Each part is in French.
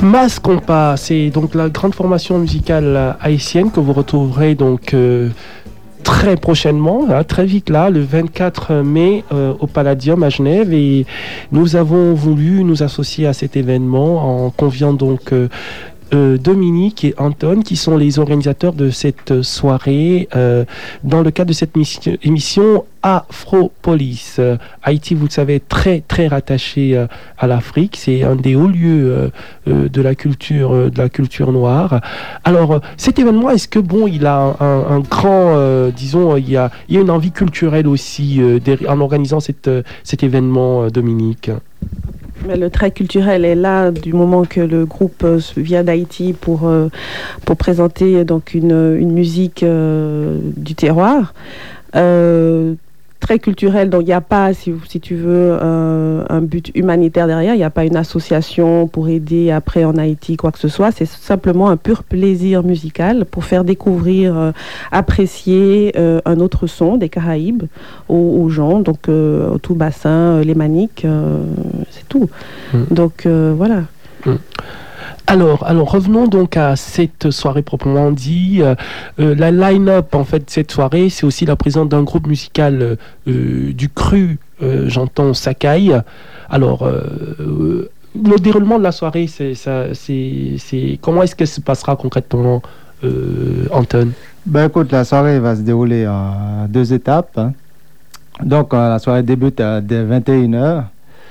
Mas Compas, c'est donc la grande formation musicale haïtienne que vous retrouverez donc très prochainement, hein, très vite là, le 24 mai au Palladium à Genève. Et nous avons voulu nous associer à cet événement en conviant donc Dominique et Anton, qui sont les organisateurs de cette soirée dans le cadre de cette émission Afropolis. Haïti, vous le savez, très très rattaché à l'Afrique. C'est un des hauts lieux de la culture noire. Alors, cet événement, est-ce que bon, il a un grand, disons, il y a une envie culturelle aussi en organisant cet événement, Dominique? Mais le trait culturel est là du moment que le groupe vient d'Haïti pour présenter donc une musique du terroir. Très culturel, donc il n'y a pas, si tu veux, un but humanitaire derrière, il n'y a pas une association pour aider après en Haïti, quoi que ce soit, c'est simplement un pur plaisir musical pour faire découvrir, apprécier un autre son des Caraïbes aux gens, donc au tout bassin, les Maniques, c'est tout. Donc voilà. Alors, revenons donc à cette soirée proprement dit. La line-up, en fait, de cette soirée, c'est aussi la présence d'un groupe musical du cru, j'entends Sakai. Alors, le déroulement de la soirée, c'est comment est-ce que ça se passera concrètement, Anton? Ben écoute, la soirée va se dérouler en 2 étapes, hein. Donc, la soirée débute dès 21h.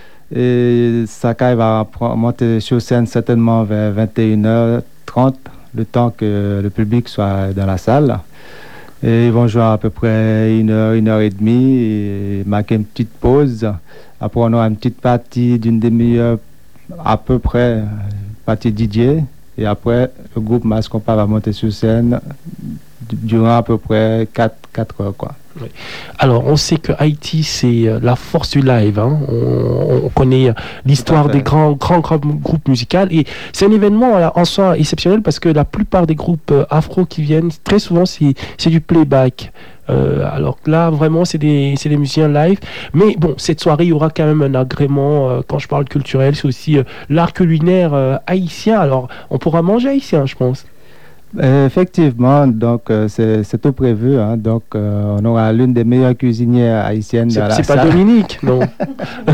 Et Sakai va monter sur scène certainement vers 21h30, le temps que le public soit dans la salle. Et ils vont jouer à peu près 1 heure et demie et marquer une petite pause. Après, on aura une petite partie d'une demi-heure à peu près, partie DJ. Et après, le groupe Mas Compas va monter sur scène durant à peu près 4 heures, quoi. Oui. Alors, on sait que Haïti, c'est la force du live, hein. On connaît l'histoire des grands groupes musicaux. Et c'est un événement en soi exceptionnel parce que la plupart des groupes afro qui viennent, très souvent, c'est du playback. Alors là, vraiment, c'est des musiciens live. Mais bon, cette soirée, il y aura quand même un agrément. Quand je parle culturel, c'est aussi l'art culinaire haïtien. Alors, on pourra manger haïtien, je pense. Effectivement, donc c'est tout prévu, hein. Donc on aura l'une des meilleures cuisinières haïtiennes dans la salle. C'est pas Dominique, non? On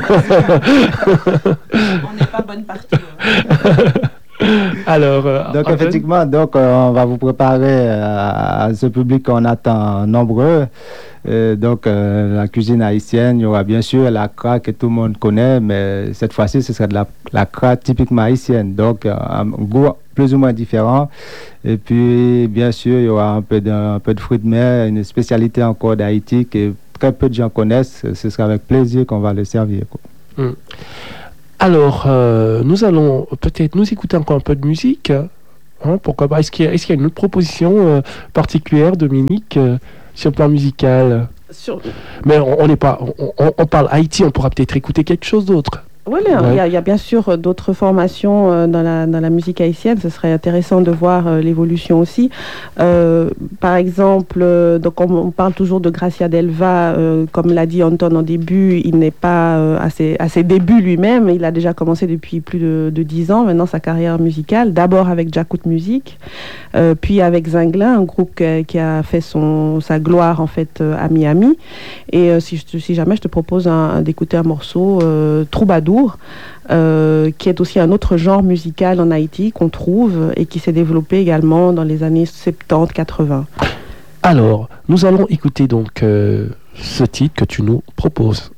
n'est pas bonne partie. Alors, donc effectivement, donc on va vous préparer à ce public qu'on attend nombreux. Donc la cuisine haïtienne, il y aura bien sûr la cra que tout le monde connaît, mais cette fois-ci ce sera de la cra typiquement haïtienne, donc un goût plus ou moins différent. Et puis bien sûr il y aura un peu de fruits de mer, une spécialité encore d'Haïti que très peu de gens connaissent. Ce sera avec plaisir qu'on va le servir, quoi. Alors, nous allons peut-être nous écouter encore un peu de musique. Hein, pourquoi pas? Est-ce qu'il y a une autre proposition particulière, Dominique, sur le plan musical? Mais on n'est pas, on parle Haïti, on pourra peut-être écouter quelque chose d'autre. Oui, il y a bien sûr d'autres formations dans la musique haïtienne. Ce serait intéressant de voir l'évolution aussi. Par exemple, donc on parle toujours de Gracia Delva. Comme l'a dit Anton en début, il n'est pas à ses débuts lui-même. Il a déjà commencé depuis plus de 10 ans maintenant sa carrière musicale. D'abord avec Jacout Music, puis avec Zinglin, un groupe qui a fait sa gloire en fait à Miami. Et si jamais je te propose d'écouter un morceau, Troubadour, qui est aussi un autre genre musical en Haïti qu'on trouve et qui s'est développé également dans les années 70-80. Alors, nous allons écouter donc ce titre que tu nous proposes.